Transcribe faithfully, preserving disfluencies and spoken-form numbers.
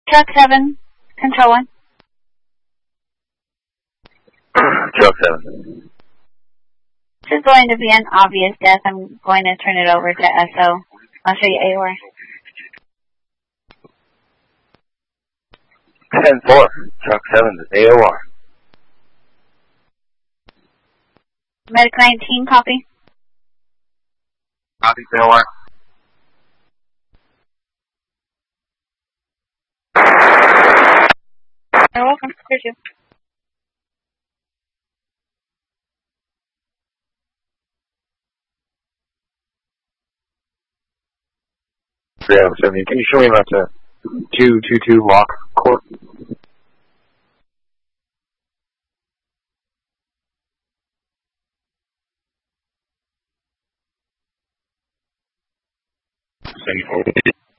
Truck seven, control one. Truck seven. This is going to be an obvious death. I'm going to turn it over to S O. I'll show you A O R. ten four, Truck seven to A O R. Medic nineteen, copy. Copy, A O R. You're welcome. Here's you. three oh seven, can you show me about the two two two lock court? Send forward.